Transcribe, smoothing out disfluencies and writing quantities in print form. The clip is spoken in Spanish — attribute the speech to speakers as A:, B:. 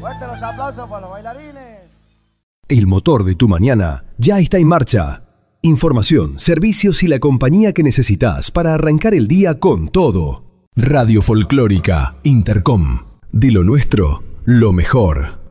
A: Fuerte los aplausos para los bailarines.
B: El motor de tu mañana ya está en marcha. Información, servicios y la compañía que necesitas para arrancar el día con todo. Radio Folclórica Intercom. De lo nuestro, lo mejor.